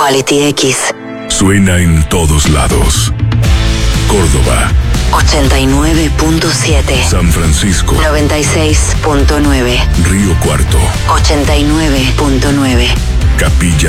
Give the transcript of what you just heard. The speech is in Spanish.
Quality X. Suena en todos lados. Córdoba 89.7. San Francisco 96.9. Río Cuarto 89.9. Capilla